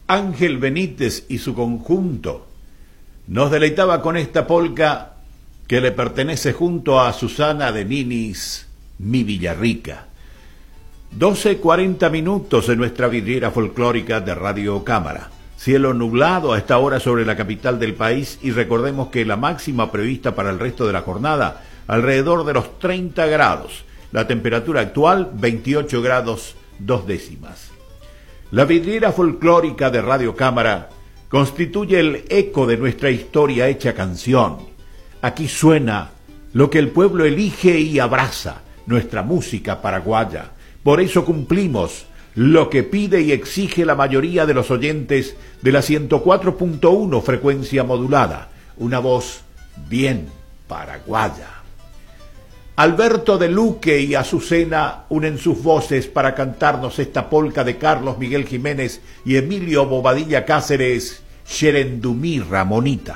Ángel Benítez y su conjunto nos deleitaba con esta polca que le pertenece junto a Susana de Ninis, Mi Villarrica. 12:40 minutos en nuestra vidriera folclórica de Radio Cámara. Cielo nublado a esta hora sobre la capital del país y recordemos que la máxima prevista para el resto de la jornada alrededor de los 30 grados. La temperatura actual 28 grados 2 décimas. La vidriera folclórica de Radio Cámara constituye el eco de nuestra historia hecha canción. Aquí suena lo que el pueblo elige y abraza, nuestra música paraguaya. Por eso cumplimos lo que pide y exige la mayoría de los oyentes de la 104.1 frecuencia modulada, una voz bien paraguaya. Alberto de Luque y Azucena unen sus voces para cantarnos esta polca de Carlos Miguel Jiménez y Emilio Bobadilla Cáceres, Xerendumí Ramonita.